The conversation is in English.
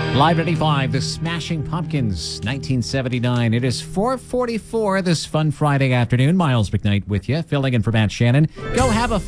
Live 95, the Smashing Pumpkins, 1979. It is 4:44 this fun Friday afternoon. Miles McKnight with you, filling in for Matt Shannon. Go have a